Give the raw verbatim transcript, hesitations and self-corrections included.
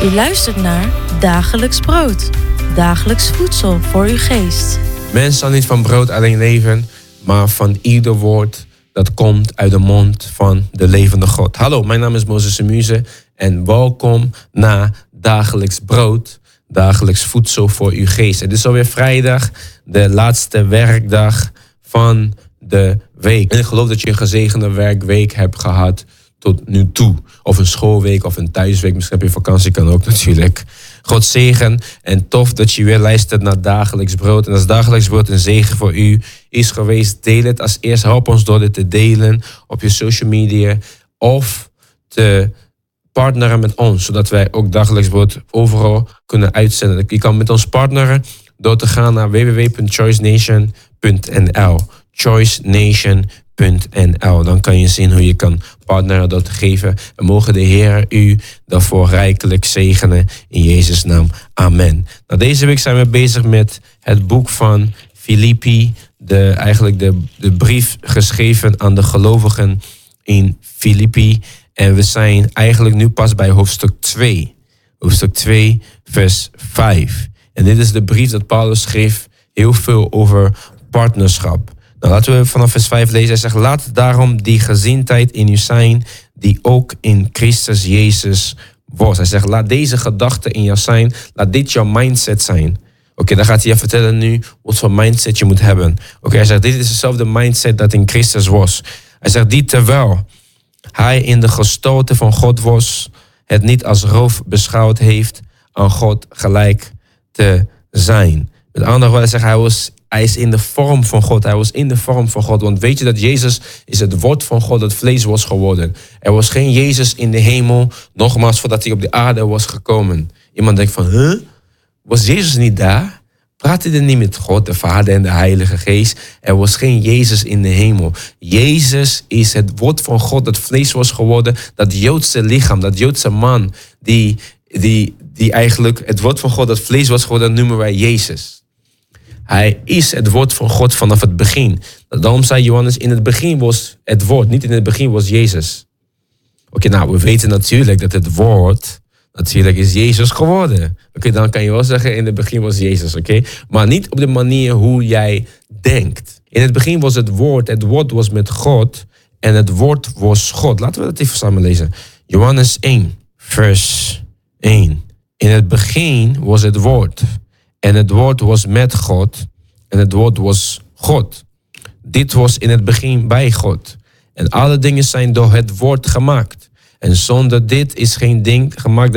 U luistert naar Dagelijks Brood. Dagelijks voedsel voor uw geest. Mens zal niet van brood alleen leven, maar van ieder woord dat komt uit de mond van de levende God. Hallo, mijn naam is Moses Semuse en welkom naar Dagelijks Brood. Dagelijks voedsel voor uw geest. Het is alweer vrijdag, de laatste werkdag van de week. En ik geloof dat je een gezegende werkweek hebt gehad tot nu toe. Of een schoolweek of een thuisweek. Misschien heb je vakantie, kan ook natuurlijk. God zegen en tof dat je weer luistert naar Dagelijks Brood. En als Dagelijks Brood een zegen voor u is geweest, deel het als eerst. Help ons door dit te delen op je social media. Of te partneren met ons, zodat wij ook Dagelijks Brood overal kunnen uitzenden. Je kan met ons partneren door te gaan naar w w w punt choice nation punt n l. choice nation punt n l. Dan kan je zien hoe je kan partneren door te geven. En mogen de Heer u daarvoor rijkelijk zegenen in Jezus' naam. Amen. Nou, deze week zijn we bezig met het boek van Filippi. De, eigenlijk de, de brief geschreven aan de gelovigen in Filippi. En we zijn eigenlijk nu pas bij hoofdstuk twee. Hoofdstuk twee, vers vijf. En dit is de brief dat Paulus schreef heel veel over partnerschap. Nou, laten we vanaf vers vijf lezen. Hij zegt, laat daarom die gezindheid in u zijn die ook in Christus Jezus was. Hij zegt, laat deze gedachte in jou zijn. Laat dit jouw mindset zijn. Oké, okay, dan gaat hij je vertellen nu wat voor mindset je moet hebben. Oké, okay, hij zegt, dit is dezelfde mindset dat in Christus was. Hij zegt, die terwijl hij in de gestalte van God was, het niet als roof beschouwd heeft aan God gelijk te zijn. Met andere woorden, hij zegt, hij was Hij is in de vorm van God. Hij was in de vorm van God. Want weet je dat Jezus is het woord van God dat vlees was geworden. Er was geen Jezus in de hemel, nogmaals, voordat hij op de aarde was gekomen. Iemand denkt van, huh? Was Jezus niet daar? Praatte hij niet met God, de Vader en de Heilige Geest? Er was geen Jezus in de hemel. Jezus is het woord van God dat vlees was geworden. Dat Joodse lichaam, dat Joodse man, die, die, die eigenlijk het woord van God dat vlees was geworden, noemen wij Jezus. Hij is het woord van God vanaf het begin. Daarom zei Johannes, in het begin was het woord, niet in het begin was Jezus. Oké, okay, nou, we weten natuurlijk dat het woord, natuurlijk is Jezus geworden. Oké, okay, dan kan je wel zeggen, in het begin was Jezus, oké? Okay? Maar niet op de manier hoe jij denkt. In het begin was het woord, het woord was met God en het woord was God. Laten we dat even samen lezen. Johannes één, vers één. In het begin was het woord. En het woord was met God. En het woord was God. Dit was in het begin bij God. En alle dingen zijn door het woord gemaakt. En zonder dit is geen ding gemaakt